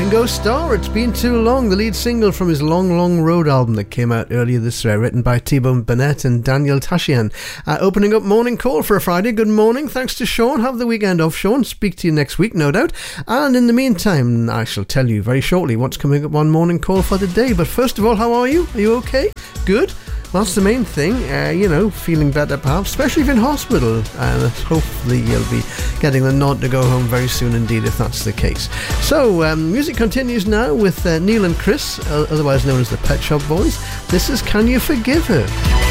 Ringo Starr, It's Been Too Long, the lead single from his Long Long Road album that came out earlier this year, written by T-Bone Burnett and Daniel Tashian. Opening up Morning Call for a Friday. Good morning, thanks to Sean. Have the weekend off, Sean. Speak to you next week, no doubt. And in the meantime, I shall tell you very shortly what's coming up on Morning Call for the day. But first of all, how are you? Are you okay? Good? Well, that's the main thing, feeling better perhaps, especially if in hospital, and hopefully you'll be getting the nod to go home very soon indeed if that's the case. So, music continues now with Neil and Chris, otherwise known as the Pet Shop Boys. This is Can You Forgive Her?